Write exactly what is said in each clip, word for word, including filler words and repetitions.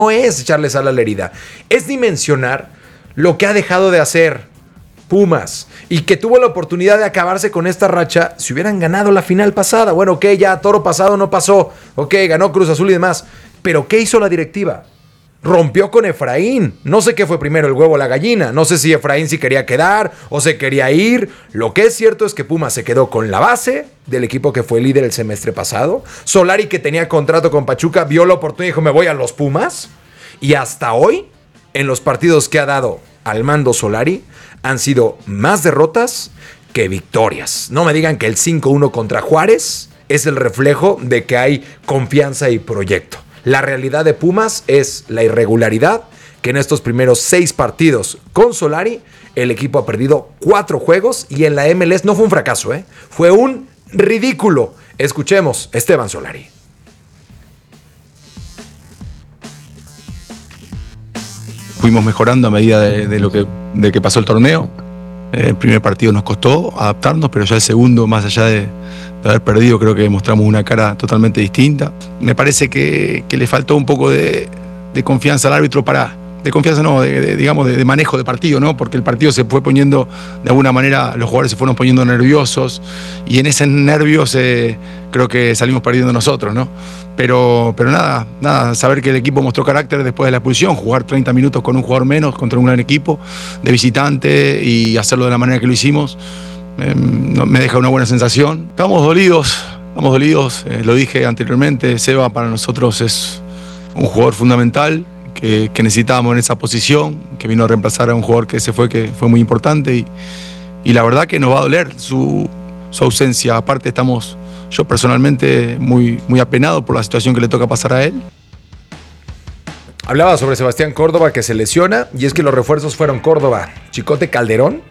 es echarle sal a la herida, es dimensionar lo que ha dejado de hacer Pumas y que tuvo la oportunidad de acabarse con esta racha si hubieran ganado la final pasada. Bueno, ok, ya toro pasado no pasó, ok, ganó Cruz Azul y demás, pero ¿qué hizo la directiva? Rompió con Efraín. No sé qué fue primero, el huevo o la gallina. No sé si Efraín sí quería quedar o se quería ir. Lo que es cierto es que Pumas se quedó con la base del equipo que fue líder el semestre pasado. Solari, que tenía contrato con Pachuca, vio la oportunidad y dijo, me voy a los Pumas. Y hasta hoy, en los partidos que ha dado al mando Solari, han sido más derrotas que victorias. No me digan que el cinco uno contra Juárez es el reflejo de que hay confianza y proyecto. La realidad de Pumas es la irregularidad, que en estos primeros seis partidos con Solari, el equipo ha perdido cuatro juegos y en la M L S no fue un fracaso, ¿eh? Fue un ridículo. Escuchemos Esteban Solari. Fuimos mejorando a medida de, de lo que, de que pasó el torneo. El primer partido nos costó adaptarnos, pero ya el segundo, más allá de, de haber perdido, creo que mostramos una cara totalmente distinta. Me parece que, que le faltó un poco de, de confianza al árbitro para... De confianza no, de, de, digamos, de, de manejo de partido, ¿no? Porque el partido se fue poniendo, de alguna manera, los jugadores se fueron poniendo nerviosos y en esos nervios eh, creo que salimos perdiendo nosotros, ¿no? Pero, pero nada, nada, saber que el equipo mostró carácter después de la expulsión, jugar treinta minutos con un jugador menos contra un gran equipo de visitante y hacerlo de la manera que lo hicimos, eh, me deja una buena sensación. Estamos dolidos, estamos dolidos, eh, lo dije anteriormente, Seba para nosotros es un jugador fundamental. Que, que necesitábamos en esa posición, que vino a reemplazar a un jugador que se fue, que fue muy importante y, y la verdad que nos va a doler su, su ausencia. Aparte estamos, yo personalmente, muy, muy apenado por la situación que le toca pasar a él. Hablaba sobre Sebastián Córdoba, que se lesiona, y es que los refuerzos fueron Córdoba, Chicote Calderón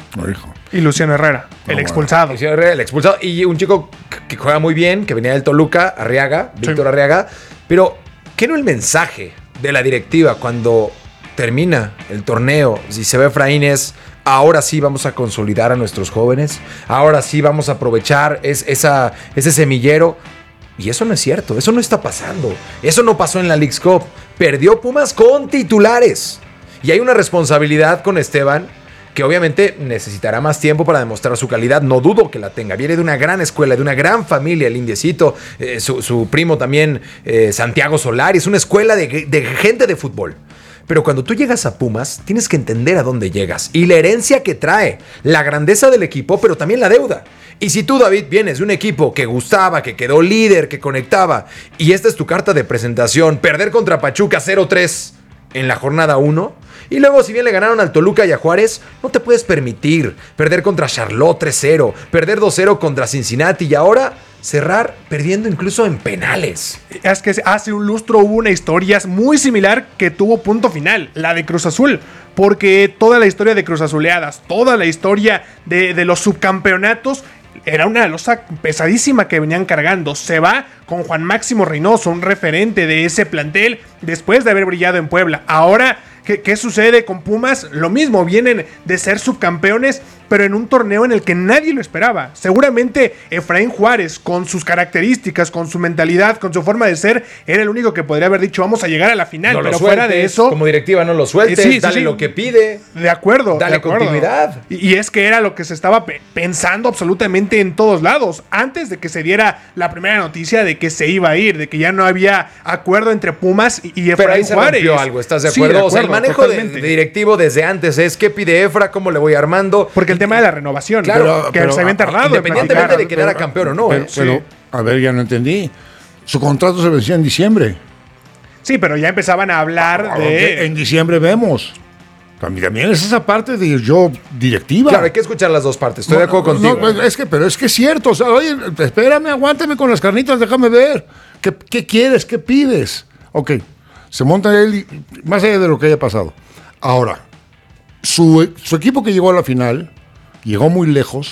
y Luciano Herrera, no, el expulsado. Luciano Herrera, el expulsado, y un chico que juega muy bien, que venía del Toluca, Arriaga, Víctor sí. Arriaga, pero ¿qué no el mensaje de la directiva cuando termina el torneo? Si se ve Efraín es, ahora sí vamos a consolidar a nuestros jóvenes, ahora sí vamos a aprovechar es, esa, ese semillero, y eso no es cierto, eso no está pasando, eso no pasó en la Leagues Cup, perdió Pumas con titulares, y hay una responsabilidad con Esteban, que obviamente necesitará más tiempo para demostrar su calidad, no dudo que la tenga, viene de una gran escuela, de una gran familia, el Indiecito, eh, su, su primo también, eh, Santiago Solari, es una escuela de, de gente de fútbol. Pero cuando tú llegas a Pumas, tienes que entender a dónde llegas, y la herencia que trae, la grandeza del equipo, pero también la deuda. Y si tú, David, vienes de un equipo que gustaba, que quedó líder, que conectaba, y esta es tu carta de presentación, perder contra Pachuca cero tres en la jornada uno, y luego, si bien le ganaron al Toluca y a Juárez, no te puedes permitir perder contra Charlotte tres cero, perder dos cero contra Cincinnati y ahora cerrar perdiendo incluso en penales. Es que hace un lustro hubo una historia muy similar que tuvo punto final, la de Cruz Azul. Porque toda la historia de Cruz Azuleadas, toda la historia de, de los subcampeonatos, era una losa pesadísima que venían cargando. Se va con Juan Máximo Reynoso, un referente de ese plantel, después de haber brillado en Puebla. Ahora, ¿qué, qué sucede con Pumas? Lo mismo, vienen de ser subcampeones, pero en un torneo en el que nadie lo esperaba. Seguramente Efraín Juárez, con sus características, con su mentalidad, con su forma de ser, era el único que podría haber dicho, vamos a llegar a la final. No pero lo sueltes, fuera de eso, como directiva no lo sueltes, eh, sí, dale sí, sí. lo que pide. De acuerdo. Dale de acuerdo. continuidad. Y, y es que era lo que se estaba pe- pensando absolutamente en todos lados, antes de que se diera la primera noticia de que se iba a ir, de que ya no había acuerdo entre Pumas y, y Efraín Pero ahí se Juárez. rompió algo, ¿estás de acuerdo? Sí, de acuerdo, o sea, el manejo de, de directivo desde antes es qué pide Efra, cómo le voy armando. Porque el tema de la renovación, Claro, pero, que pero, se había tardado. Independientemente de quedara campeón o no. Pero, ¿eh? pero Sí. a ver, ya no entendí. Su contrato se vencía en diciembre. Sí, pero ya empezaban a hablar Ah, de... ok, en diciembre vemos. También, también es esa parte de yo directiva. Claro, hay que escuchar las dos partes. Estoy No, de acuerdo no, contigo. no, es que, pero es que es cierto. O sea, oye, espérame, aguántame con las carnitas, déjame ver. ¿Qué, qué quieres? ¿Qué pides? Ok, se monta él, y, más allá de lo que haya pasado. Ahora, su, su equipo que llegó a la final, llegó muy lejos,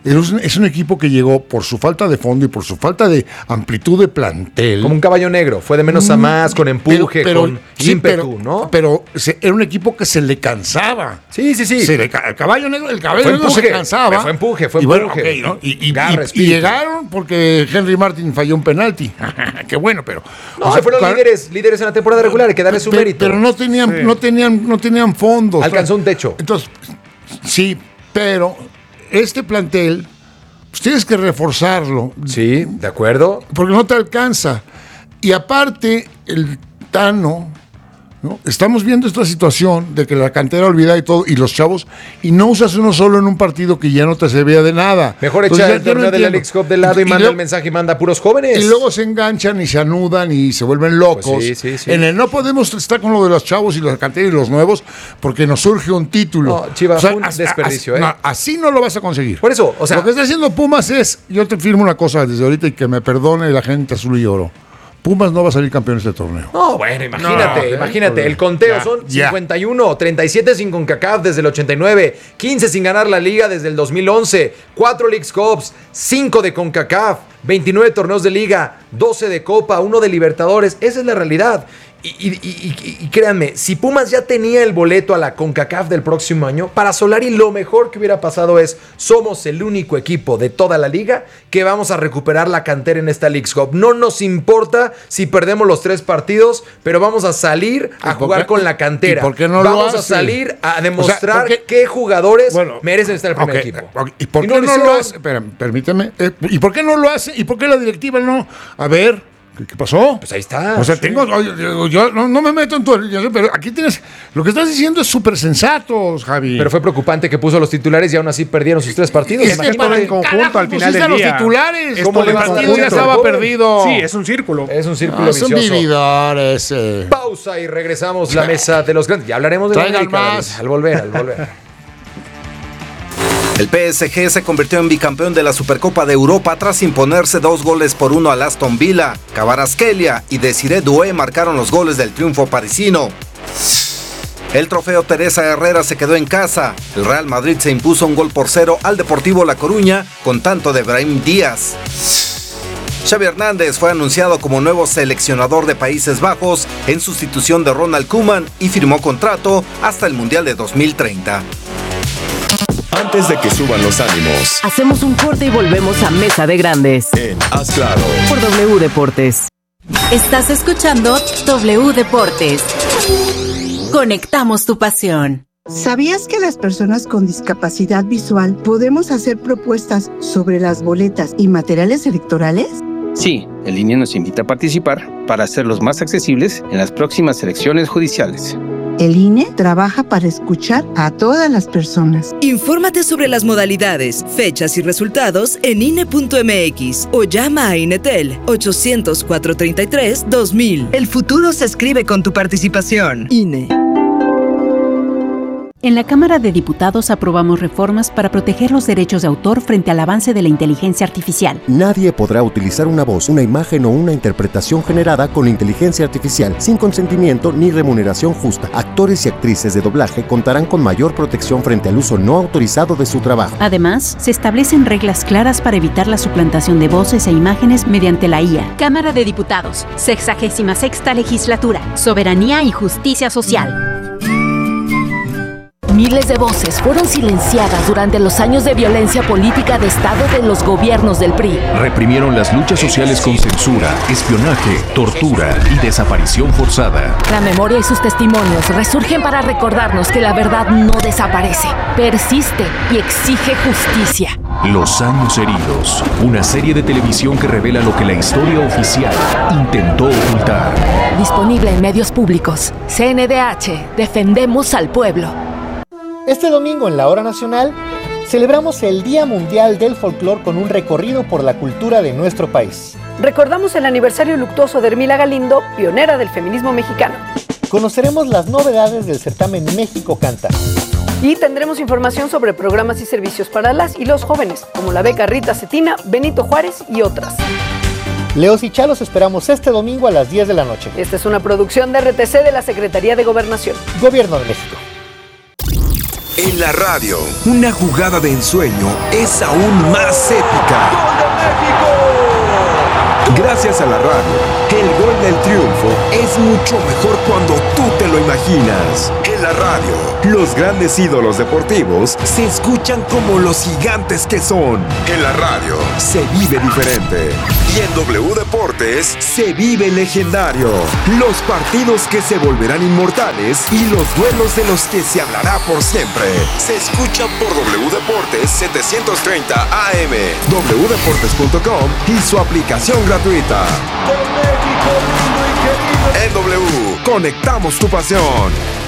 Es un, es un equipo que llegó por su falta de fondo y por su falta de amplitud de plantel. Como un caballo negro, fue de menos a más, con empuje, pero, pero, con sí, ímpetu, pero, ¿no? Pero se, era un equipo que se le cansaba. Sí, sí, sí. Se le, el caballo negro, el caballo Fue negro empuje, se cansaba. fue empuje, fue y bueno, empuje. okay, ¿no? Y, y, Garra, y- y espíritu. llegaron porque Henry Martin falló un penalti. Qué bueno, pero. No, o sea, fueron claro, líderes, líderes en la temporada regular, hay que darle su pero, mérito. pero no tenían, Sí. no tenían, no tenían fondos. Alcanzó un techo. Entonces, sí, pero este plantel, pues tienes que reforzarlo. Sí, de acuerdo. Porque no te alcanza. Y aparte, el Tano, ¿no? Estamos viendo esta situación de que la cantera olvida y todo, y los chavos, y no usas uno solo en un partido que ya no te servía de nada. Mejor Entonces, echa ya- el ya no torneo de la entiendo. Leagues Cup de lado y, Y manda luego- el mensaje y manda puros jóvenes. Y luego se enganchan y se anudan y se vuelven locos. Pues sí, sí, sí. En el no podemos estar con lo de los chavos y los canteros y los nuevos porque nos surge un título. No, Chivas, un as- desperdicio, as- ¿eh? no, así no lo vas a conseguir. Por eso, o sea, lo que está haciendo Pumas es, yo te firmo una cosa desde ahorita y que me perdone la gente azul y oro. Pumas no va a salir campeón de este torneo. no, bueno, imagínate, No, imagínate. eh, El conteo ya, son ya. cincuenta y uno, treinta y siete sin CONCACAF desde el ochenta y nueve, quince sin ganar la liga desde el dos mil once, cuatro Leagues Cups, cinco de CONCACAF, veintinueve torneos de liga, doce de Copa, uno de Libertadores. Esa es la realidad. Y, y- y- y- y créanme, si Pumas ya tenía el boleto a la CONCACAF del próximo año, para Solari lo mejor que hubiera pasado es, somos el único equipo de toda la liga que vamos a recuperar la cantera en esta Leagues Cup. No nos importa si perdemos los tres partidos, pero vamos a salir a ¿Y por jugar qué- con la cantera. y por qué no lo vamos a hace? salir a O sea, demostrar ¿por qué- qué jugadores Bueno, merecen estar en el primer ok, equipo. ok, ¿Y por Y qué no no, lo lo hicieron. hace? Espera, permíteme. Eh, ¿Y por qué no lo hace? ¿Y por qué la directiva no? A ver, ¿qué, qué pasó? Pues ahí está. O sea, Sí. tengo. Yo, yo- yo no, no me meto en tu. yo sé, pero aquí tienes. Lo que estás diciendo es súper sensato, Javi. Pero fue preocupante que puso a los titulares y aún así perdieron sus tres partidos. Y es que Imagínate para en conjunto carajo al final pusiste del a los día. titulares. Es ¿Cómo todo le el vas a dar partido ya punto? estaba Gol. perdido. Sí, es un círculo. Es un círculo No, son vicioso. vividores. eh. Pausa y regresamos a la mesa de los grandes. Ya hablaremos de la Traigan América, más. David, al volver, al volver. El P S G se convirtió en bicampeón de la Supercopa de Europa tras imponerse dos goles por uno al Aston Villa. Kvaratskhelia y Desiré Doué marcaron los goles del triunfo parisino. El trofeo Teresa Herrera se quedó en casa. El Real Madrid se impuso un gol por cero al Deportivo La Coruña con tanto de Brahim Díaz. Xavi Hernández fue anunciado como nuevo seleccionador de Países Bajos en sustitución de Ronald Koeman y firmó contrato hasta el Mundial de dos mil treinta. Antes de que suban los ánimos, Hacemos un corte y volvemos a Mesa de Grandes en Haz Claro. por W Deportes. Estás escuchando W Deportes. Conectamos tu pasión. ¿Sabías que las personas con discapacidad visual podemos hacer propuestas sobre las boletas y materiales electorales? Sí, el I N E nos invita a participar para hacerlos más accesibles en las próximas elecciones judiciales. El I N E trabaja para escuchar a todas las personas. Infórmate sobre las modalidades, fechas y resultados en I N E punto M X o llama a Inetel ochocientos, cuatrocientos treinta y tres, dos mil. El futuro se escribe con tu participación. I N E. En la Cámara de Diputados aprobamos reformas para proteger los derechos de autor frente al avance de la inteligencia artificial. Nadie podrá utilizar una voz, una imagen o una interpretación generada con inteligencia artificial sin consentimiento ni remuneración justa. Actores y actrices de doblaje contarán con mayor protección frente al uso no autorizado de su trabajo. Además, se establecen reglas claras para evitar la suplantación de voces e imágenes mediante la I A. Cámara de Diputados, sexagésima sexta legislatura, soberanía y justicia social. Miles de voces fueron silenciadas durante los años de violencia política de Estado de los gobiernos del P R I. Reprimieron las luchas sociales con censura, espionaje, tortura y desaparición forzada. La memoria y sus testimonios resurgen para recordarnos que la verdad no desaparece, persiste y exige justicia. Los años heridos, una serie de televisión que revela lo que la historia oficial intentó ocultar. Disponible en medios públicos. C N D H, defendemos al pueblo. Este domingo en la Hora Nacional celebramos el Día Mundial del Folclor con un recorrido por la cultura de nuestro país. Recordamos el aniversario luctuoso de Hermila Galindo, pionera del feminismo mexicano. Conoceremos las novedades del certamen México Canta. Y tendremos información sobre programas y servicios para las y los jóvenes, como la beca Rita Cetina, Benito Juárez y otras. Leos y Chalos esperamos este domingo a las diez de la noche. Esta es una producción de R T C de la Secretaría de Gobernación. Gobierno de México. En la radio, una jugada de ensueño es aún más épica. ¡Gol de México! Gracias a la radio, el gol del triunfo es mucho mejor cuando tú te lo imaginas. En la radio, los grandes ídolos deportivos se escuchan como los gigantes que son. En la radio, se vive diferente. Y en W Deportes, se vive legendario. Los partidos que se volverán inmortales y los duelos de los que se hablará por siempre. Se escucha por W Deportes setecientos treinta A M, w deportes punto com y su aplicación gratuita. En W, conectamos tu pasión.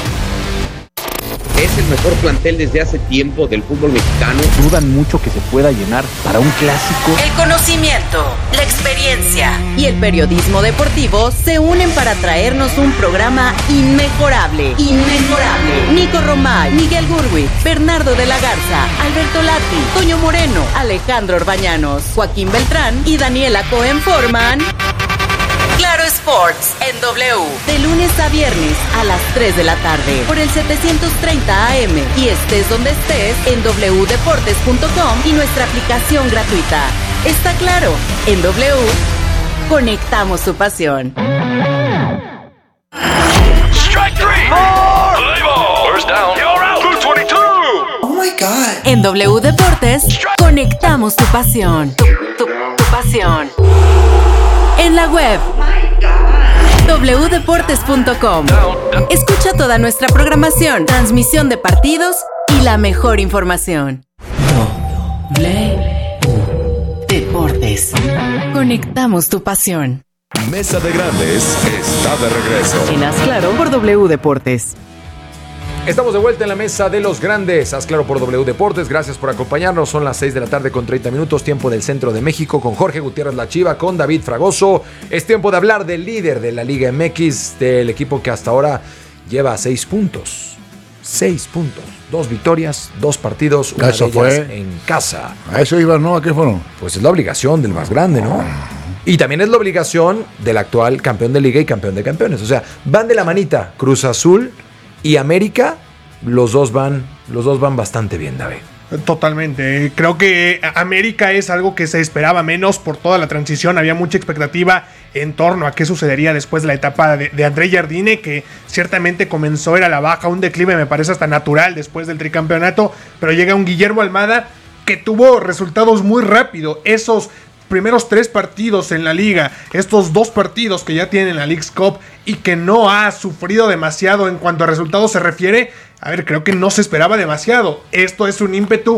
Es el mejor plantel desde hace tiempo del fútbol mexicano. Dudan mucho que se pueda llenar para un clásico. El conocimiento, la experiencia y el periodismo deportivo se unen para traernos un programa inmejorable. Inmejorable. Nico Romay, Miguel Gurwitz, Bernardo de la Garza, Alberto Lati, Toño Moreno, Alejandro Orbañanos, Joaquín Beltrán y Daniela Cohen forman Claro Sports en W, de lunes a viernes a las tres de la tarde por el setecientos treinta A M y estés donde estés en w deportes punto com y nuestra aplicación gratuita. Está claro, en W conectamos tu pasión. Strike three. Play ball. First down. You're out. two twenty-two. Oh my God. En W Deportes conectamos tu pasión. Tu, tu, tu pasión. En la web w deportes punto com. Escucha toda nuestra programación, transmisión de partidos y la mejor información. W Deportes. Conectamos tu pasión. Mesa de Grandes está de regreso. En Haz Claro por W Deportes. Estamos de vuelta en la Mesa de los Grandes. Haz Claro por W Deportes. Gracias por acompañarnos. Son las seis de la tarde con treinta minutos, tiempo del centro de México, con Jorge Gutiérrez La Chiva, con David Fragoso. Es tiempo de hablar del líder de la Liga M X, del equipo que hasta ahora lleva seis puntos. Seis puntos. Dos victorias, dos partidos, una eso de ellas fue en casa. A eso iba, ¿no? ¿A qué fueron? Pues es la obligación del más grande, ¿no? Y también es la obligación del actual campeón de Liga y campeón de campeones. O sea, van de la manita Cruz Azul y América. Los dos van, los dos van bastante bien, David. Totalmente. Creo que América es algo que se esperaba menos por toda la transición. Había mucha expectativa en torno a qué sucedería después de la etapa de, de André Jardine, que ciertamente comenzó a ir a la baja, un declive me parece hasta natural después del tricampeonato, pero llega un Guillermo Almada que tuvo resultados muy rápido. Esos primeros tres partidos en la liga, estos dos partidos que ya tienen la Leagues Cup y que no ha sufrido demasiado en cuanto a resultados se refiere, a ver, creo que no se esperaba demasiado. Esto es un ímpetu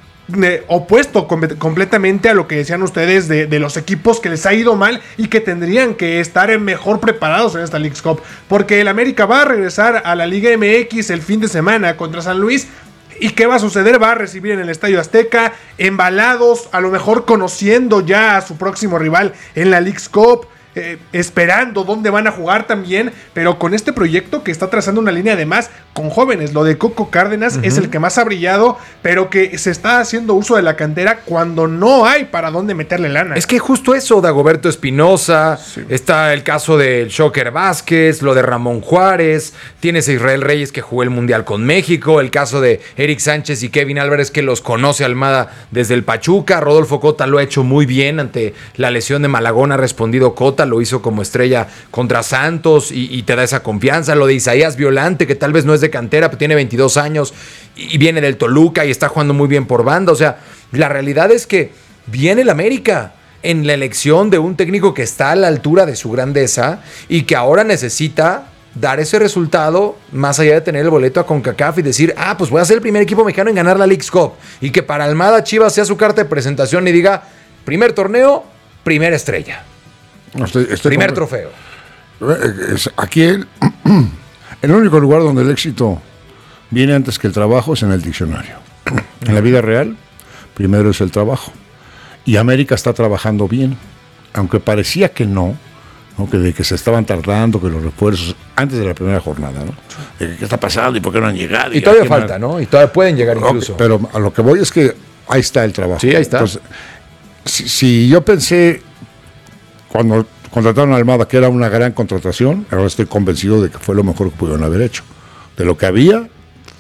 eh, opuesto com- completamente a lo que decían ustedes de, de los equipos que les ha ido mal y que tendrían que estar mejor preparados en esta Leagues Cup, porque el América va a regresar a la Liga M X el fin de semana contra San Luis. ¿Y qué va a suceder? Va a recibir en el Estadio Azteca, embalados, a lo mejor conociendo ya a su próximo rival en la Leagues Cup, eh, esperando dónde van a jugar también, pero con este proyecto que está trazando una línea además con jóvenes. Lo de Coco Cárdenas uh-huh. es el que más ha brillado, pero que se está haciendo uso de la cantera cuando no hay para dónde meterle lana. Es que justo eso, Dagoberto Espinosa, sí. Está el caso del Shocker Vázquez, lo de Ramón Juárez, tienes a Israel Reyes que jugó el Mundial con México, el caso de Eric Sánchez y Kevin Álvarez que los conoce Almada desde el Pachuca, Rodolfo Cota lo ha hecho muy bien ante la lesión de Malagón, ha respondido Cota, lo hizo como estrella contra Santos y, y te da esa confianza, lo de Isaías Violante que tal vez no es de cantera, pero tiene veintidós años y, y viene del Toluca y está jugando muy bien por banda, o sea, la realidad es que viene el América en la elección de un técnico que está a la altura de su grandeza y que ahora necesita dar ese resultado más allá de tener el boleto a CONCACAF y decir, ah, pues voy a ser el primer equipo mexicano en ganar la Leagues Cup y que para Almada Chivas sea su carta de presentación y diga, primer torneo, primera estrella, estoy, estoy primer con... trofeo. Aquí el, el único lugar donde el éxito viene antes que el trabajo es en el diccionario. En la vida real, primero es el trabajo. Y América está trabajando bien, aunque parecía que no, ¿no? Que, de que se estaban tardando, que los refuerzos, antes de la primera jornada, ¿no? De que, ¿qué está pasando y por qué no han llegado? Y, y todavía falta, me... ¿no? Y todavía pueden llegar incluso. Okay, pero a lo que voy es que ahí está el trabajo. Sí, ahí está. Entonces, si, si yo pensé, cuando contrataron a Almada, que era una gran contratación, ahora estoy convencido de que fue lo mejor que pudieron haber hecho. De lo que había,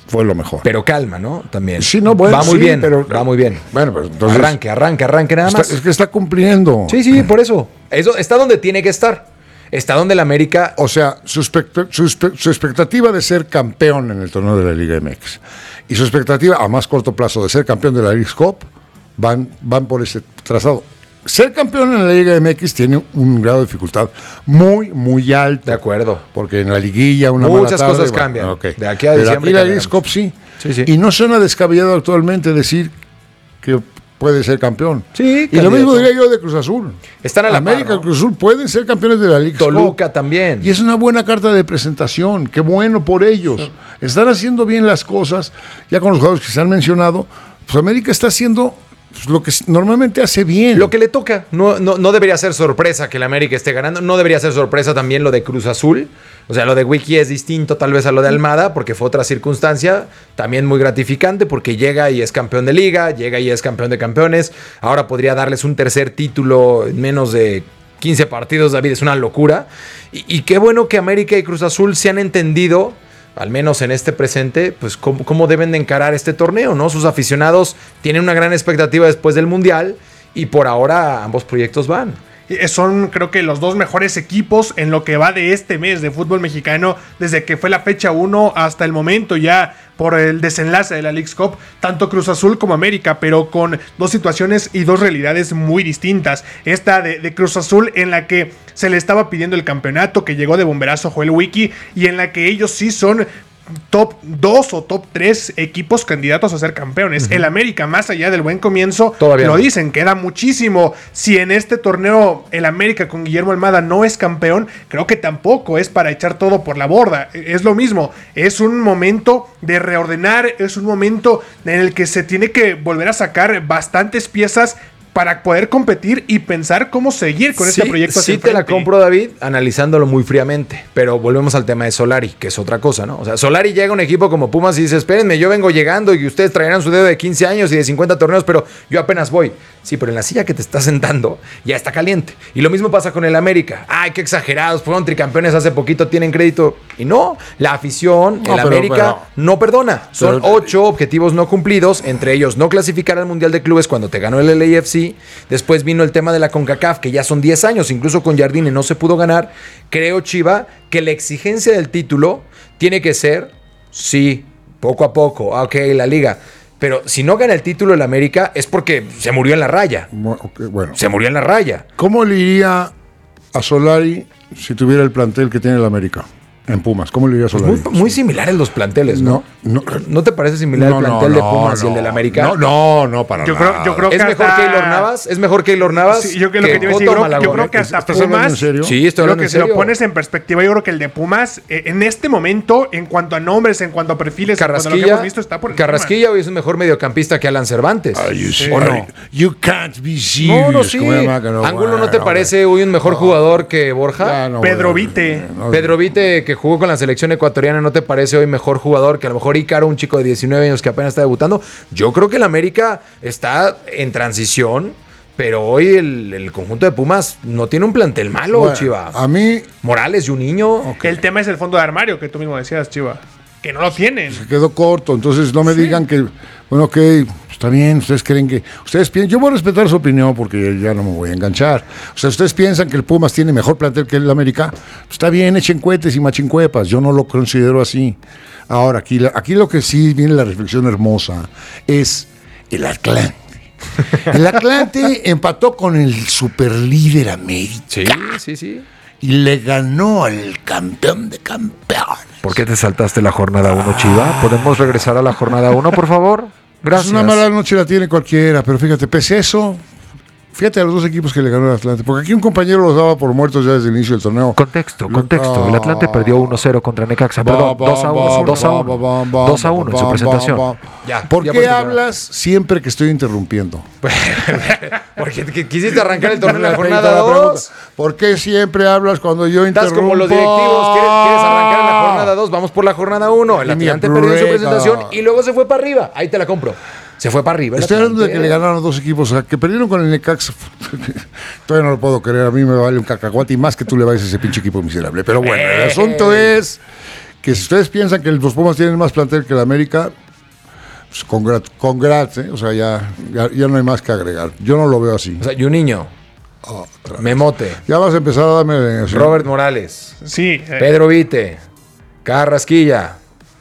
fue lo mejor. Pero calma, ¿no? También. Sí, no, bueno, va muy sí, bien, pero va muy bien. Bueno, pero entonces, arranque, arranque, arranque nada está, más. es que está cumpliendo. Sí, sí, por eso. Eso está donde tiene que estar. Está donde el América... O sea, su, expect- su, expect- su expectativa de ser campeón en el torneo de la Liga M X y su expectativa a más corto plazo de ser campeón de la Leagues Cup van, van por ese trazado. Ser campeón en la Liga M X tiene un grado de dificultad muy, muy alto. De acuerdo. Porque en la liguilla una Muchas mala tarde, cosas bueno, cambian. okay. De aquí a Pero diciembre aquí la cambiaremos. Leagues Cup sí. Sí, sí. Y no suena descabellado actualmente decir que puede ser campeón. Sí, y lo mismo candidato. diría yo de Cruz Azul. Están a la América par, y ¿no? Cruz Azul pueden ser campeones de la Leagues Cup. Toluca también. Y es una buena carta de presentación. Qué bueno por ellos. Sí. Están haciendo bien las cosas. Ya con los jugadores que se han mencionado, pues América está haciendo pues, lo que normalmente hace bien. Lo que le toca. No, no, no debería ser sorpresa que el América esté ganando. No debería ser sorpresa también lo de Cruz Azul. O sea, lo de Wiki es distinto tal vez a lo de Almada, porque fue otra circunstancia también muy gratificante, porque llega y es campeón de liga, llega y es campeón de campeones. Ahora podría darles un tercer título en menos de quince partidos, David, es una locura. Y, y qué bueno que América y Cruz Azul se han entendido, al menos en este presente, pues cómo, cómo deben de encarar este torneo, ¿no? Sus aficionados tienen una gran expectativa después del Mundial y por ahora ambos proyectos van. Son, creo que, los dos mejores equipos en lo que va de este mes de fútbol mexicano, desde que fue la fecha uno hasta el momento, ya por el desenlace de la Leagues Cup, tanto Cruz Azul como América, pero con dos situaciones y dos realidades muy distintas. Esta de, de Cruz Azul, en la que se le estaba pidiendo el campeonato, que llegó de bomberazo Joel Wiki, y en la que ellos sí son top dos o top tres equipos candidatos a ser campeones. Uh-huh. El América, más allá del buen comienzo, todavía lo no. dicen, queda muchísimo. Si en este torneo el América con Guillermo Almada no es campeón, creo que tampoco es para echar todo por la borda. Es lo mismo, es un momento de reordenar, es un momento en el que se tiene que volver a sacar bastantes piezas para poder competir y pensar cómo seguir con sí, este proyecto. Sí, te la compro, David, analizándolo muy fríamente. Pero volvemos al tema de Solari, que es otra cosa, ¿no? O sea, Solari llega a un equipo como Pumas y dice, espérenme, yo vengo llegando y ustedes traerán su dedo de quince años y de cincuenta torneos, pero yo apenas voy. Sí, pero en la silla que te estás sentando ya está caliente. Y lo mismo pasa con el América. Ay, qué exagerados, fueron tricampeones hace poquito, tienen crédito. Y no, la afición, no, el pero, América, pero, no perdona. Son pero, ocho objetivos no cumplidos, entre ellos no clasificar al Mundial de Clubes cuando te ganó el L A F C. Después vino el tema de la CONCACAF, que ya son diez años, incluso con Jardine no se pudo ganar. Creo, Chiva, que la exigencia del título tiene que ser, sí, poco a poco, ok, la liga. Pero si no gana el título el América es porque se murió en la raya. Okay, bueno. Se murió en la raya. ¿Cómo le iría a Solari si tuviera el plantel que tiene el América en Pumas? ¿Cómo le iría a Solari? Pues muy, muy similares los planteles, ¿no? No, no, ¿No te parece similar no, el plantel no, de Pumas no, y el del América? No, no, no, para yo nada. Creo, yo creo ¿Es que mejor hasta... Keylor Navas? ¿Es mejor Keylor Navas? Sí, yo, que lo que que te iba a decir, yo, creo, yo creo que hasta ¿Estás hablando Pumas... en serio? Sí, estoy hablando que en serio. Si lo pones en perspectiva, yo creo que el de Pumas, eh, en este momento, en cuanto a nombres, en cuanto a perfiles, Carrasquilla, en cuanto a lo que hemos visto, está por encima. Carrasquilla hoy es un mejor mediocampista que Alan Cervantes. You sí. ¿O no? You can't be serious. No, no, sí. No, Ángulo, ¿no te parece hoy un mejor no. jugador que Borja? No, Pedro Vite. No, Pedro Vite, que jugó con la selección ecuatoriana, ¿no te parece hoy mejor jugador que a lo mejor Ícaro, un chico de diecinueve años que apenas está debutando? Yo creo que el América está en transición, pero hoy el, el conjunto de Pumas no tiene un plantel malo, bueno, Chiva. A mí... Morales y un niño. Okay. El tema es el fondo de armario, que tú mismo decías, Chiva. Que no lo tienen. Se quedó corto, entonces no me sí. digan que... Bueno, ok, está bien, ustedes creen que... Ustedes piensan... Yo voy a respetar su opinión porque ya no me voy a enganchar. O sea, ustedes piensan que el Pumas tiene mejor plantel que el América. Está bien, echen cohetes y machincuepas. Yo no lo considero así. Ahora, aquí, aquí lo que sí viene la reflexión hermosa es el Atlante. El Atlante empató con el superlíder América. Sí, sí, sí. Y le ganó al campeón de campeones. ¿Por qué te saltaste la jornada uno, Chiva? ¿Podemos regresar a la jornada uno, por favor? Gracias. Es una mala noche la tiene cualquiera, pero fíjate, pese a eso... Fíjate a los dos equipos que le ganó el Atlante, porque aquí un compañero los daba por muertos ya desde el inicio del torneo. Contexto, contexto. El Atlante perdió uno cero contra Necaxa, perdón, dos a uno, dos a uno, dos a uno en su presentación. Ya, ¿Por ya qué hablas siempre que estoy interrumpiendo? Porque quisiste arrancar el torneo en la jornada dos. ¿Por qué siempre hablas cuando yo interrumpo? Estás como los directivos, ¿quieres, quieres arrancar en la jornada dos? Vamos por la jornada uno. El Atlante perdió en su presentación y luego se fue para arriba. Ahí te la compro. Se fue para arriba. Estoy hablando de que le ganaron dos equipos, o sea, que perdieron con el Necaxa. Todavía no lo puedo creer, a mí me vale un cacahuate y más que tú le vayas a ese pinche equipo miserable. Pero bueno, el asunto es que si ustedes piensan que los Pumas tienen más plantel que el América, pues congrats, congrats ¿eh? O sea, ya, ya, ya no hay más que agregar. Yo no lo veo así. O sea, y un niño. Oh, Memote. Ya vas a empezar a darme... Robert Morales. Sí. Eh. Pedro Vite. Carrasquilla.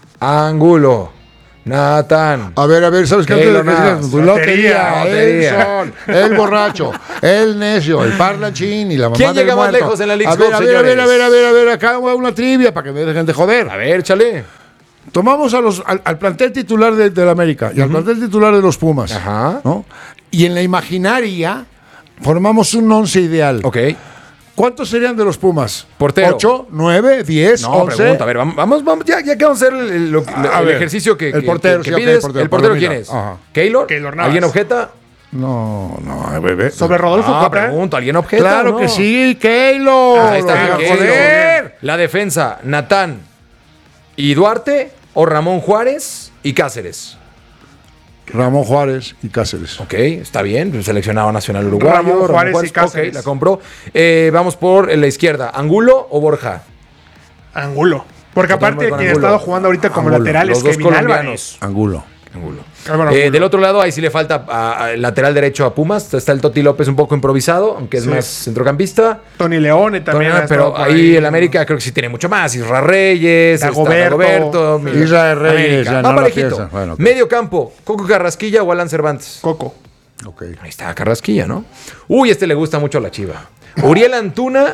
Angulo. Natán. A ver, a ver, ¿sabes qué? Lotería, lotería, el sol, el borracho, el necio, el parlanchín y la mamá ¿Quién del llega más muerto. lejos en la League A ver, Cup, a ver, a ver, a ver, a ver, a ver, acá una trivia para que me dejen de joder. A ver, chale. Tomamos a los, al, al plantel titular de, de la América y uh-huh. al plantel titular de los Pumas. Ajá. ¿No? Y en la imaginaria formamos un once ideal. Ok. ¿Cuántos serían de los Pumas? Portero. ¿Ocho? ¿Nueve? ¿Diez? No, ¿once? Pregunta. A ver, vamos, vamos ya, ya que vamos a hacer el, el, el, a el ver, ejercicio que, el que, portero, que sí, pides. okay, el portero, ¿El portero mira. quién es? Ajá. ¿Keylor? Keylor Navas. ¿Alguien objeta? No, no, bebé. ¿Sobre Rodolfo ah, Cota? pregunto, ¿alguien objeta? Claro no? que sí, Keylor. Ahí está, joder. joder. La defensa, Natán y Duarte o Ramón Juárez y Cáceres. Ramón Juárez y Cáceres. Ok, está bien. Seleccionado nacional uruguayo. Ramón Juárez, Ramón Juárez y Cáceres. Ok, la compró. Eh, vamos por la izquierda. ¿Angulo o Borja? Angulo. Porque aparte quien ha estado jugando ahorita como Angulo. lateral Los es dos Kevin colombianos. Álvarez. Angulo. Angulo. Álvaro Eh, Angulo. del otro lado, ahí sí le falta a- a- el lateral derecho a Pumas. Está el Toti López un poco improvisado, aunque es Sí. más centrocampista. Tony Leone también. Tony, ha pero estado por ahí el América creo que sí tiene mucho más. Isra Reyes, Dagoberto. Dagoberto, Sí. Isra Reyes, ya Va no la parejito. piensa. Bueno, ok. Medio campo, Coco Carrasquilla o Alan Cervantes. Coco. Ok. Ahí está Carrasquilla, ¿no? Uy, este le gusta mucho a la Chiva. Uriel Antuna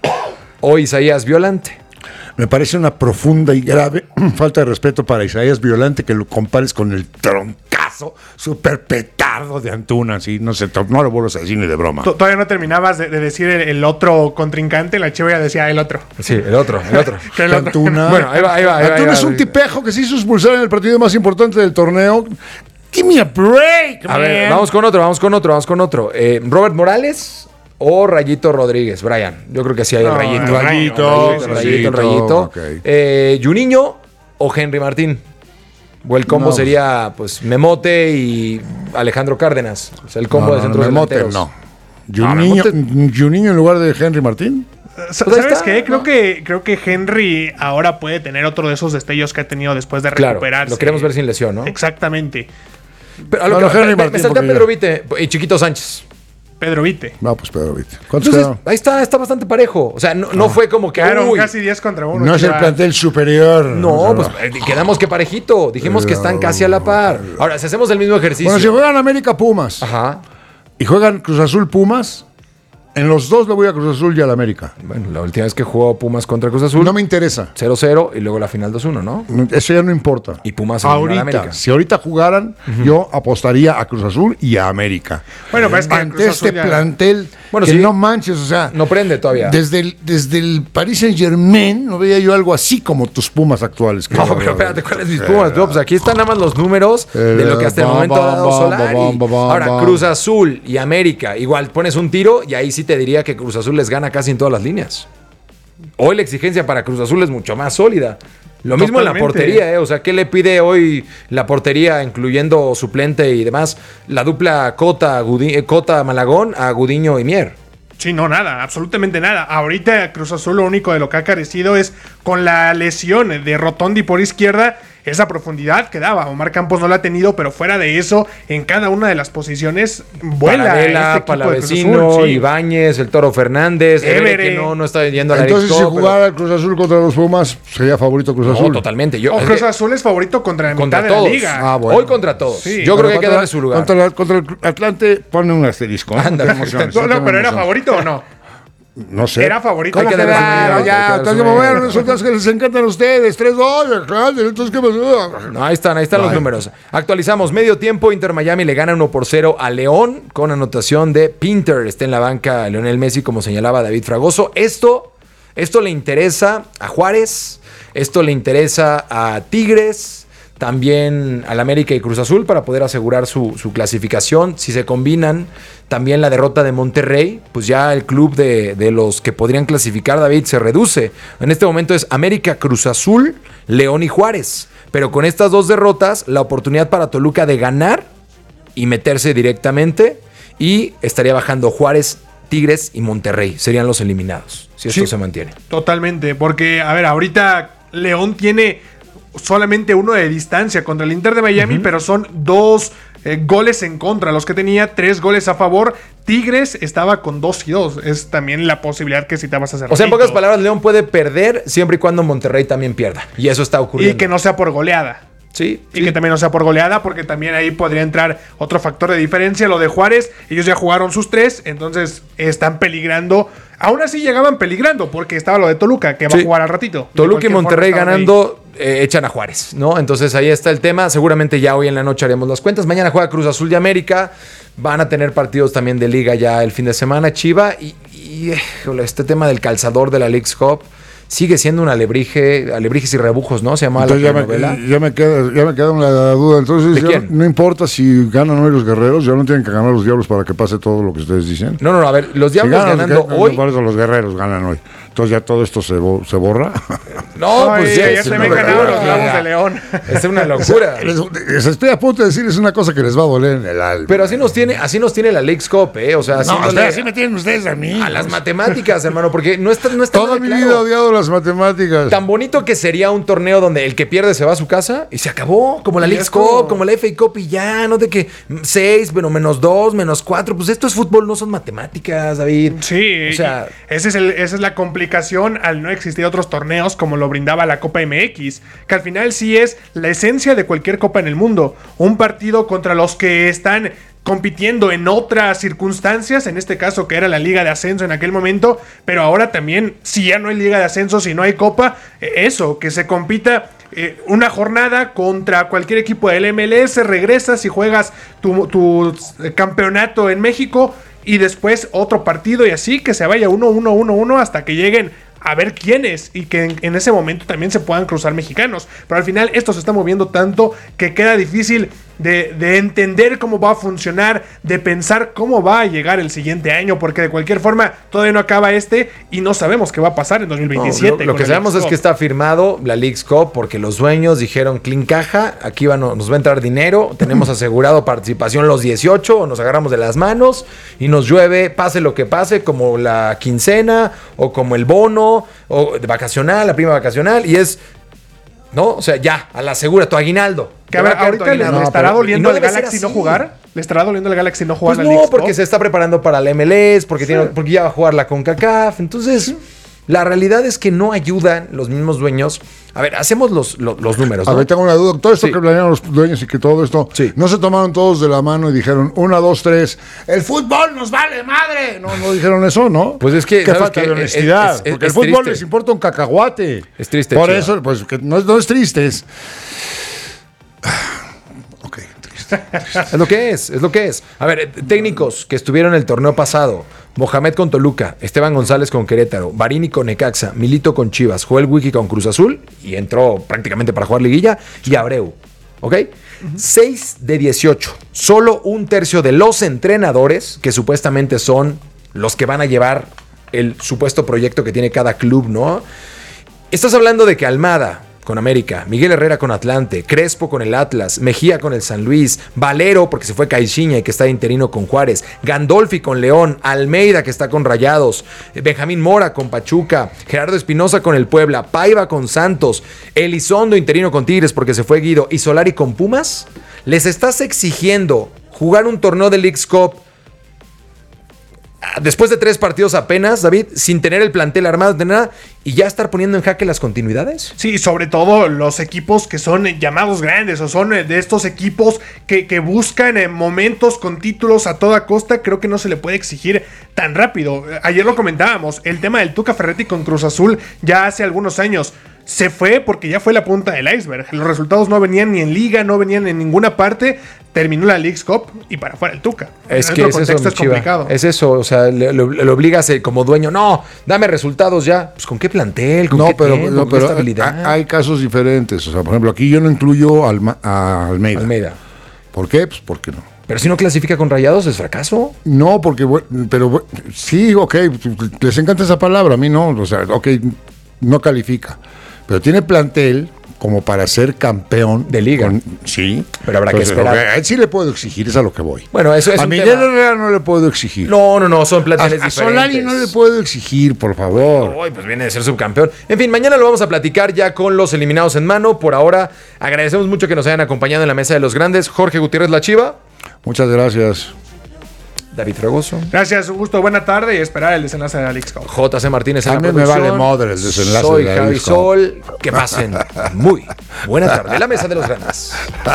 o Isaías Violante. Me parece una profunda y grave falta de respeto para Isaías Violante que lo compares con el troncazo super petardo de Antuna. Así, no sé, no lo vuelvo a decir ni de broma. T- Todavía no terminabas de, de decir el, el otro contrincante. La chiva ya decía el otro. Sí, el otro, el otro. Que el otro. Antuna. Bueno, ahí va, ahí va. Ahí va, Antuna ahí es va. un tipejo que se hizo expulsar en el partido más importante del torneo. Give me a break, A man. ver, vamos con otro, vamos con otro, vamos con otro. Eh, Robert Morales o Rayito Rodríguez, Brian. Yo creo que sí hay el No, Rayito. el Rayito, el Rayito, el Rayito, Rayito. ok. Eh, Juninho o Henry Martín. O el combo No, sería pues Memote y Alejandro Cárdenas. O sea, el combo No, de no, centros Memote, delanteros. no. No, Juninho, Memote- Juninho en lugar de Henry Martín. Sa- Pues ahí ¿Sabes está, qué? ¿no? Creo que creo que Henry ahora puede tener otro de esos destellos que ha tenido después de Claro, recuperarse. lo queremos ver sin lesión, ¿no? Exactamente. Pero a lo Bueno, que, Henry me- Martín, me salté a porque Pedro ya- Vite y Chiquito Sánchez. Pedro Vite. No, pues Pedro Vite. ¿Cuántos Entonces, quedaron? ahí está, está bastante parejo. O sea, no, no fue como que. Quedaron uy, casi diez contra uno. No es el Chiva. plantel superior. No, O sea, pues eh, quedamos que parejito. Dijimos que están casi a la par. Ahora, si hacemos el mismo ejercicio. Bueno, si juegan América Pumas Ajá. y juegan Cruz Azul Pumas, en los dos le voy a Cruz Azul y al América. Bueno, la última vez que jugó Pumas contra Cruz Azul. No me interesa. cero cero y luego la final dos uno, ¿no? Eso ya no importa. Y Pumas eliminó a la ahorita, América. si ahorita jugaran, yo apostaría a Cruz Azul y a América. Bueno, pero es que Ante Cruz este Azul ya- plantel Bueno, que sí. no manches, o sea, No prende todavía. desde el, desde el Paris Saint Germain no veía yo algo así como tus Pumas actuales. No, pero espérate, ¿cuáles mis Pumas? No, pues aquí están nada más los números de lo que hasta el Bam, momento ha bam, dado bam, Solari. bam, bam, bam, Ahora, bam. Cruz Azul y América. Igual pones un tiro y ahí sí te diría que Cruz Azul les gana casi en todas las líneas. Hoy la exigencia para Cruz Azul es mucho más sólida. Lo mismo en la Totalmente. portería, ¿eh? O sea, ¿qué le pide hoy la portería, incluyendo suplente y demás? La dupla Cota, Gudi- eh, Cota Malagón a Gudiño y Mier. Sí, no, nada, absolutamente nada. Ahorita Cruz Azul lo único de lo que ha carecido es con la lesión de Rotondi por izquierda, esa profundidad que daba. Omar Campos no la ha tenido, pero fuera de eso, en cada una de las posiciones vuela Palavela, este equipo de Cruz Palavecino, Azul, sí. Ibáñez, el Toro Fernández, Evere, Evere. que no, no está yendo a la Entonces, si League Cup, pero- jugara Cruz Azul contra los Pumas, sería favorito Cruz No, Azul. totalmente. Yo, O es Cruz que- Azul es favorito contra la contra mitad de todos. la liga. Ah, bueno. Hoy contra todos. Sí. Yo creo que hay que contra- darle su lugar. Contra, la- contra el Atlante, pone un asterisco. ¿no? Anda, No te emociones, No, no no, te pero ¿era emociones. favorito o no? No sé. Era favorito. Hay ¿Cómo que que darle su claro, mérito, hay que ya? darle Entonces, su como mérito. bueno, resulta que les encantan a ustedes. tres dos, claro, entonces, ¿qué pasó? No, ahí están, ahí están los Ay. números. Actualizamos. Medio tiempo, Inter Miami le gana uno por cero a León con anotación de Pinter. Está en la banca Lionel Messi, como señalaba David Fragoso. Esto, esto le interesa a Juárez, esto le interesa a Tigres, también al América y Cruz Azul para poder asegurar su, su clasificación. Si se combinan también la derrota de Monterrey, pues ya el club de, de los que podrían clasificar, David, se reduce. En este momento es América, Cruz Azul, León y Juárez. Pero con estas dos derrotas, la oportunidad para Toluca de ganar y meterse directamente, y estaría bajando Juárez, Tigres y Monterrey. Serían los eliminados, si esto Sí. se mantiene. Totalmente, porque, a ver, ahorita León tiene solamente uno de distancia contra el Inter de Miami, uh-huh. pero son dos eh, goles en contra. Los que tenía tres goles a favor. Tigres estaba con dos y dos. Es también la posibilidad que citabas hace ratito. O sea, en pocas palabras, León puede perder siempre y cuando Monterrey también pierda. Y eso está ocurriendo. Y que no sea por goleada. Sí, y sí. que también no sea por goleada, porque también ahí podría entrar otro factor de diferencia, lo de Juárez. Ellos ya jugaron sus tres, entonces están peligrando. Aún así llegaban peligrando, porque estaba lo de Toluca, que va sí. a jugar al ratito. Toluca y Monterrey ganando, eh, echan a Juárez, ¿no? Entonces ahí está el tema. Seguramente ya hoy en la noche haremos las cuentas. Mañana juega Cruz Azul de América. Van a tener partidos también de Liga ya el fin de semana. Chiva y, y eh, este tema del calzador de la Leagues Cup sigue siendo un alebrije, alebrijes y rebujos, ¿no? Se llama Entonces la ya novela. Me, ya, me queda, ya me queda una duda. Entonces, ya no importa si ganan hoy los guerreros, ya no tienen que ganar los diablos para que pase todo lo que ustedes dicen. No, no, no, a ver, los diablos si ganan, ganando que, hoy. Por eso los guerreros ganan hoy. Entonces ya todo esto se, bo, se borra. No, Ay, pues ya, ya, ya se me ganaron los Bravos de León. Es una locura. Les, estoy a punto de decir, es una cosa que les va a doler en el alma. Pero así nos tiene, así nos tiene la Leagues Cup, ¿eh? O sea, así, no, o sea, así me tienen ustedes a mí. A las matemáticas, hermano, porque no está, no está Toda mi vida he odiado las matemáticas. Tan bonito que sería un torneo donde el que pierde se va a su casa y se acabó, como la Leagues Cup, como la F A Cup y ya, no de que seis, bueno, menos dos, menos cuatro, pues esto es fútbol, no son matemáticas, David. Sí, o sea, ese es el, esa es la complicación al no existir otros torneos como lo brindaba la Copa M X, que al final sí es la esencia de cualquier copa en el mundo, un partido contra los que están compitiendo en otras circunstancias, en este caso que era la Liga de Ascenso en aquel momento, pero ahora también, si ya no hay Liga de Ascenso, si no hay Copa, eso, que se compita eh, una jornada contra cualquier equipo del M L S, regresas y juegas tu, tu campeonato en México y después otro partido y así, que se vaya uno, uno, uno, uno hasta que lleguen a ver quiénes y que en, en ese momento también se puedan cruzar mexicanos. Pero al final esto se está moviendo tanto que queda difícil de, de entender cómo va a funcionar, de pensar cómo va a llegar el siguiente año, porque de cualquier forma todavía no acaba este y no sabemos qué va a pasar en dos mil veintisiete. No, lo, lo que sabemos es que está firmado la Leagues Cup porque los dueños dijeron clean caja, aquí va, nos va a entrar dinero, tenemos asegurado participación los dieciocho, o nos agarramos de las manos y nos llueve, pase lo que pase, como la quincena o como el bono o de vacacional, la prima vacacional, y es, ¿no? O sea, ya, a la segura, tu aguinaldo. Que a ver, ahorita le, le estará no, doliendo al Galaxy no jugar. ¿Le estará doliendo al Galaxy no jugar pues la no, Leagues porque Cup? Se está preparando para la M L S, porque, sí. tiene, porque ya va a jugar la CONCACAF. Entonces, sí. La realidad es que no ayudan los mismos dueños. A ver, hacemos los, los, los números, ¿no? A ver, tengo una duda. Todo esto sí. que planearon los dueños y que todo esto, sí. no se tomaron todos de la mano y dijeron, una, dos, tres, el fútbol nos vale madre. No, no dijeron eso, ¿no? Pues es que... Qué falta de honestidad. Es, es, es, porque es el fútbol triste. Les importa un cacahuate. Es triste. Por chido. eso, pues, que no, es, no es triste, es... Ok, triste. Es lo que es, es lo que es. A ver, técnicos que estuvieron el torneo pasado. Mohamed con Toluca, Esteban González con Querétaro, Barini con Necaxa, Milito con Chivas, Joel Wiki con Cruz Azul y entró prácticamente para jugar liguilla, y Abreu. ¿Ok? Uh-huh. seis de dieciocho. Solo un tercio de los entrenadores, que supuestamente son los que van a llevar el supuesto proyecto que tiene cada club, ¿no? Estás hablando de que Almada con América, Miguel Herrera con Atlante, Crespo con el Atlas, Mejía con el San Luis, Valero porque se fue Caixinha y que está interino con Juárez, Gandolfi con León, Almeida que está con Rayados, Benjamín Mora con Pachuca, Gerardo Espinosa con el Puebla, Paiva con Santos, Elizondo interino con Tigres porque se fue Guido y Solari con Pumas. ¿Les estás exigiendo jugar un torneo de Leagues Cup después de tres partidos apenas, David, sin tener el plantel armado de nada y ya estar poniendo en jaque las continuidades? Sí, sobre todo los equipos que son llamados grandes o son de estos equipos que, que buscan momentos con títulos a toda costa, creo que no se le puede exigir tan rápido. Ayer lo comentábamos, el tema del Tuca Ferretti con Cruz Azul ya hace algunos años. Se fue porque ya fue la punta del iceberg. Los resultados no venían ni en liga, no venían en ninguna parte. Terminó la Leagues Cup y para fuera el Tuca. Es que es eso, es complicado. Es eso, o sea, le, le, le obligas como dueño. No, dame resultados ya. Pues ¿con qué plantel? ¿Con no, qué pero, tiempo, no, ¿con pero qué estabilidad? Hay casos diferentes. O sea, por ejemplo, aquí yo no incluyo Alma, a Almeida. Almeida. ¿Por qué? Pues porque no. Pero si no clasifica con Rayados, ¿es fracaso? No, porque, pero sí, ok, les encanta esa palabra, a mí no. O sea, ok, no califica. Pero tiene plantel como para ser campeón de liga. Con, sí, pero habrá entonces, que esperar. A él sí le puedo exigir, es a lo que voy. Bueno, eso es a un Miguel tema. Herrera no le puedo exigir. No, no, no, son planteles a, a diferentes. Solari no le puedo exigir, por favor. Uy, pues viene de ser subcampeón. En fin, mañana lo vamos a platicar ya con los eliminados en mano. Por ahora, agradecemos mucho que nos hayan acompañado en la mesa de los grandes. Jorge Gutiérrez La Chiva. Muchas gracias. David Fragoso. Gracias, un gusto, buena tarde y esperar el desenlace de la Leagues Cup. J C Martínez en a la mí producción. me vale madre el desenlace Soy de la Javi Leagues Cup. Sol. Que pasen muy buena tarde. La mesa de los grandes.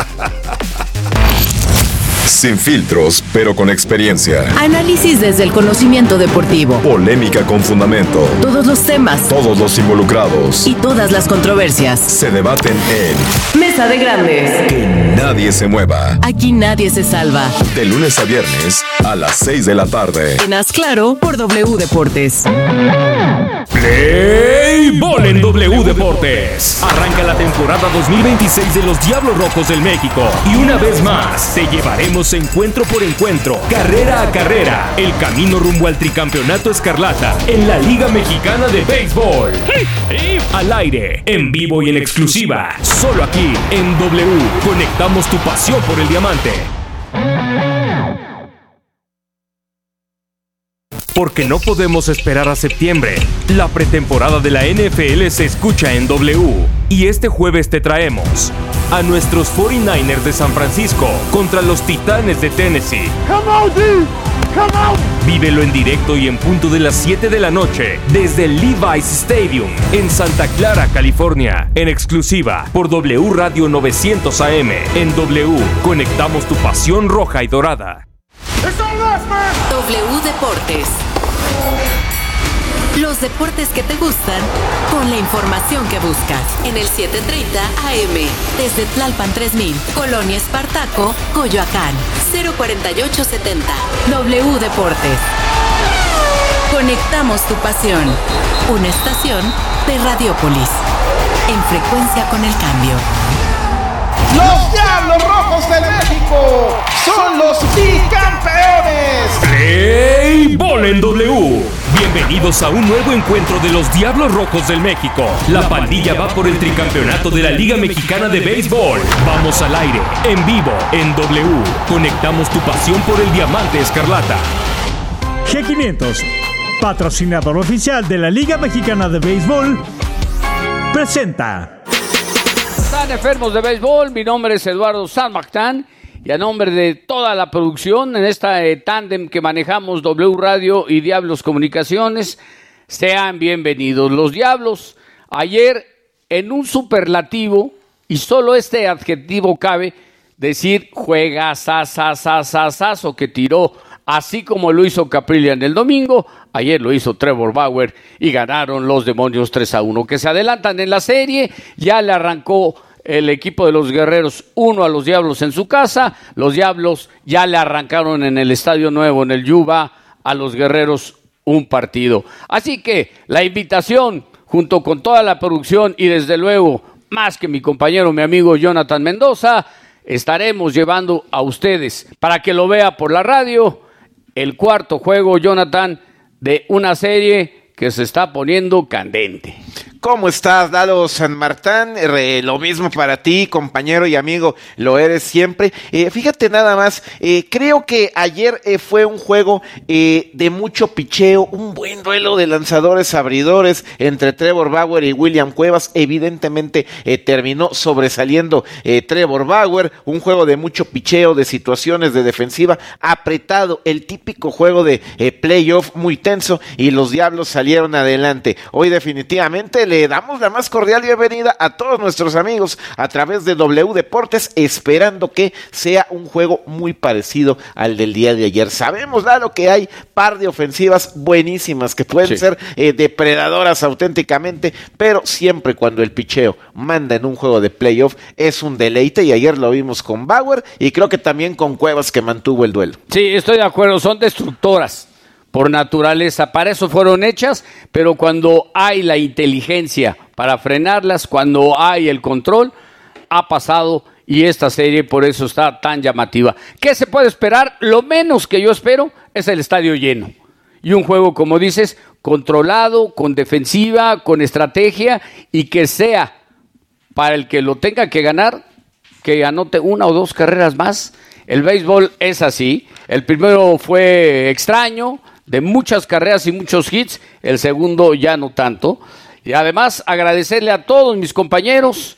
Sin filtros, pero con experiencia. Análisis desde el conocimiento deportivo. Polémica con fundamento. Todos los temas. Todos los involucrados. Y todas las controversias. Se debaten en Mesa de Grandes. Que nadie se mueva. Aquí nadie se salva. De lunes a viernes a las seis de la tarde. En Haz Claro por W Deportes. Play Ball en W Deportes. Arranca la temporada dos mil veintiséis de los Diablos Rojos del México. Y una vez más, te llevaremos encuentro por encuentro, carrera a carrera, el camino rumbo al tricampeonato escarlata en la Liga Mexicana de Béisbol. Al aire, en vivo y en exclusiva, solo aquí en W. Conectamos tu pasión por el diamante. Porque no podemos esperar a septiembre. La pretemporada de la N F L se escucha en W. Y este jueves te traemos a nuestros cuarenta y nueve ers de San Francisco contra los Titanes de Tennessee. Come on, dude. Come on. Vívelo en directo y en punto de las siete de la noche desde el Levi's Stadium en Santa Clara, California. En exclusiva por W Radio novecientos A M. En W, conectamos tu pasión roja y dorada. W Deportes. Los deportes que te gustan con la información que buscas. En el setecientos treinta A M. Desde Tlalpan tres mil, Colonia Espartaco, Coyoacán. cero cuarenta y ocho setenta. W Deportes. Conectamos tu pasión. Una estación de Radiópolis. En frecuencia con el cambio. Los Diablos Rojos de México son los bicampeones. Play Ball en W. Bienvenidos a un nuevo encuentro de los Diablos Rojos del México. La pandilla va por el tricampeonato de la Liga Mexicana de Béisbol. Vamos al aire, en vivo, en W. Conectamos tu pasión por el diamante escarlata. G quinientos, patrocinador oficial de la Liga Mexicana de Béisbol, presenta. Están enfermos de béisbol, mi nombre es Eduardo San Martín y a nombre de toda la producción en esta eh, tándem que manejamos W Radio y Diablos Comunicaciones, sean bienvenidos. Los Diablos ayer en un superlativo, y solo este adjetivo cabe, decir juegazazazazazazo que tiró, así como lo hizo Caprillian el domingo. Ayer lo hizo Trevor Bauer y ganaron los Demonios tres a uno, que se adelantan en la serie. Ya le arrancó el equipo de los Guerreros uno a los Diablos en su casa. Los Diablos ya le arrancaron en el Estadio Nuevo, en el Yuba, a los Guerreros un partido. Así que la invitación, junto con toda la producción y desde luego, más que mi compañero, mi amigo Jonathan Mendoza, estaremos llevando a ustedes, para que lo vea por la radio, el cuarto juego, Jonathan, de una serie que se está poniendo candente. ¿Cómo estás, Lalo San Martín? Eh, lo mismo para ti, compañero y amigo, lo eres siempre. Eh, fíjate nada más, eh, creo que ayer eh, fue un juego eh, de mucho picheo, un buen duelo de lanzadores abridores entre Trevor Bauer y William Cuevas. Evidentemente eh, terminó sobresaliendo eh, Trevor Bauer, un juego de mucho picheo, de situaciones de defensiva, apretado, el típico juego de eh, playoff muy tenso, y los Diablos salieron adelante. Hoy definitivamente le damos la más cordial bienvenida a todos nuestros amigos a través de W Deportes, esperando que sea un juego muy parecido al del día de ayer. Sabemos, Lalo, que hay par de ofensivas buenísimas que pueden sí. ser eh, depredadoras auténticamente, pero siempre cuando el picheo manda en un juego de playoff es un deleite, y ayer lo vimos con Bauer y creo que también con Cuevas, que mantuvo el duelo. Sí, estoy de acuerdo, son destructoras por naturaleza, para eso fueron hechas, pero cuando hay la inteligencia para frenarlas, cuando hay el control, ha pasado, y esta serie por eso está tan llamativa. ¿Qué se puede esperar? Lo menos que yo espero es el estadio lleno, y un juego, como dices, controlado, con defensiva, con estrategia, y que sea para el que lo tenga que ganar, que anote una o dos carreras más. El béisbol es así. El primero fue extraño, de muchas carreras y muchos hits. El segundo ya no tanto. Y además agradecerle a todos mis compañeros.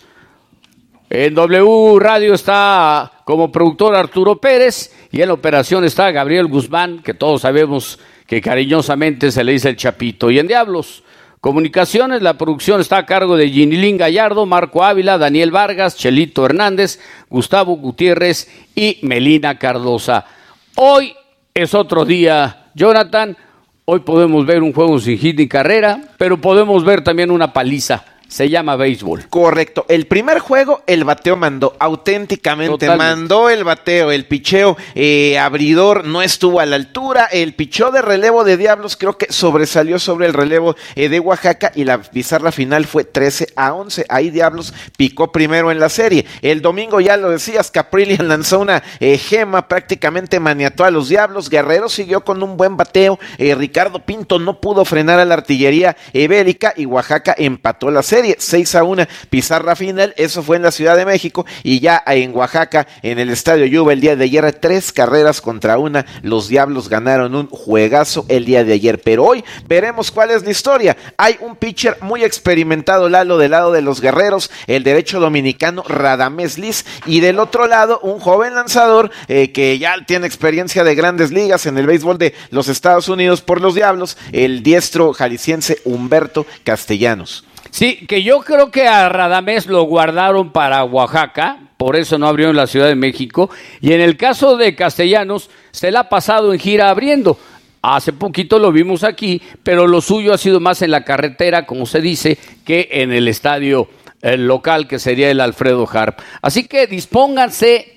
En W Radio está como productor Arturo Pérez y en la operación está Gabriel Guzmán, que todos sabemos que cariñosamente se le dice el Chapito. Y en Diablos Comunicaciones, la producción está a cargo de Ginilín Gallardo, Marco Ávila, Daniel Vargas, Chelito Hernández, Gustavo Gutiérrez y Melina Cardosa. Hoy es otro día, Jonathan. Hoy podemos ver un juego sin hit ni carrera, pero podemos ver también una paliza. Se llama béisbol. Correcto. El primer juego, el bateo mandó. Auténticamente Totalmente. mandó el bateo. El picheo eh, abridor no estuvo a la altura. El picheo de relevo de Diablos creo que sobresalió sobre el relevo eh, de Oaxaca y la pizarra final fue trece a once. Ahí Diablos picó primero en la serie. El domingo, ya lo decías, Caprillian lanzó una eh, gema, prácticamente maniató a los Diablos. Guerrero siguió con un buen bateo. Eh, Ricardo Pinto no pudo frenar a la artillería ibérica y Oaxaca empató la serie. seis a uno, pizarra final. Eso fue en la Ciudad de México y ya en Oaxaca, en el Estadio Yuba el día de ayer, tres carreras contra una. Los Diablos ganaron un juegazo el día de ayer, pero hoy veremos cuál es la historia. Hay un pitcher muy experimentado, Lalo, del lado de los Guerreros, el derecho dominicano Radamés Liz, y del otro lado un joven lanzador eh, que ya tiene experiencia de grandes ligas en el béisbol de los Estados Unidos por los Diablos, el diestro jalisciense Humberto Castellanos. Sí, que yo creo que a Radamés lo guardaron para Oaxaca, por eso no abrió en la Ciudad de México, y en el caso de Castellanos, se la ha pasado en gira abriendo. Hace poquito lo vimos aquí, pero lo suyo ha sido más en la carretera, como se dice, que en el estadio el local, que sería el Alfredo Harp. Así que dispónganse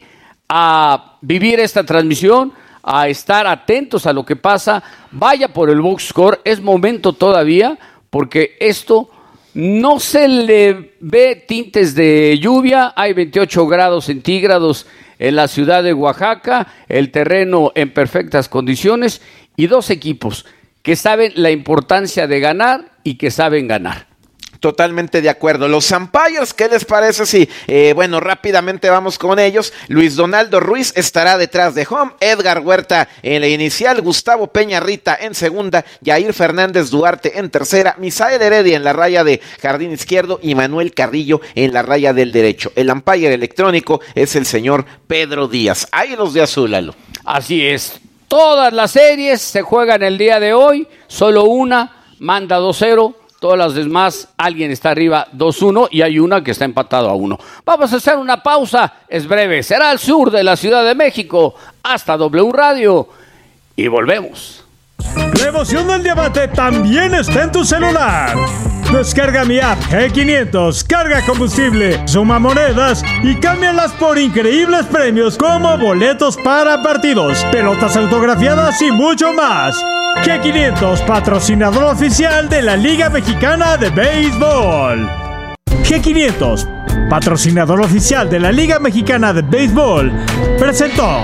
a vivir esta transmisión, a estar atentos a lo que pasa. Vaya por el box score, es momento todavía, porque esto no se le ve tintes de lluvia. Hay veintiocho grados centígrados en la ciudad de Oaxaca, el terreno en perfectas condiciones y dos equipos que saben la importancia de ganar y que saben ganar. Totalmente de acuerdo. Los umpires, ¿qué les parece? Sí, eh, bueno, rápidamente vamos con ellos. Luis Donaldo Ruiz estará detrás de home, Edgar Huerta en la inicial, Gustavo Peñarrita en segunda, Yair Fernández Duarte en tercera, Misael Heredia en la raya de jardín izquierdo y Manuel Carrillo en la raya del derecho. El umpire electrónico es el señor Pedro Díaz. Ahí los de azul, Lalo. Así es. Todas las series se juegan el día de hoy, solo una manda dos cero. Todas las demás, alguien está arriba dos uno y hay una que está empatado a uno. Vamos a hacer una pausa, es breve, será al sur de la Ciudad de México, hasta W Radio, y volvemos. La emoción del debate también está en tu celular. Descarga mi app G quinientos, carga combustible, suma monedas y cámbialas por increíbles premios como boletos para partidos, pelotas autografiadas y mucho más. G quinientos, patrocinador oficial de la Liga Mexicana de Béisbol. G quinientos, patrocinador oficial de la Liga Mexicana de Béisbol, presentó.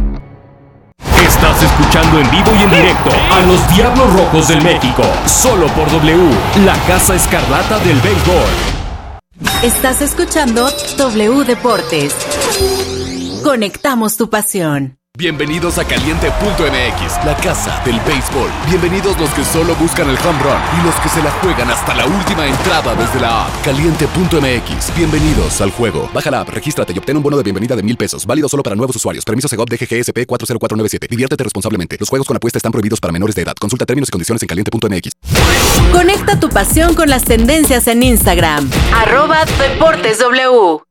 Estás escuchando en vivo y en directo a los Diablos Rojos del México, solo por W, la Casa Escarlata del Béisbol. Estás escuchando W Deportes. Conectamos tu pasión. Bienvenidos a Caliente punto M X, la casa del béisbol. Bienvenidos los que solo buscan el home run y los que se la juegan hasta la última entrada desde la app. Caliente punto M X, bienvenidos al juego. Baja la app, regístrate y obtén un bono de bienvenida de mil pesos. Válido solo para nuevos usuarios. Permiso Segov D G G S P cuatro cero cuatro nueve siete. Diviértete responsablemente. Los juegos con apuesta están prohibidos para menores de edad. Consulta términos y condiciones en Caliente punto M X. Conecta tu pasión con las tendencias en Instagram. Arroba Deportes W.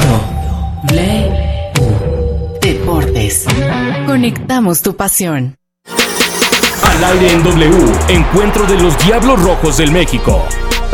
W Deportes. Conectamos tu pasión. Al aire en W, encuentro de los Diablos Rojos del México.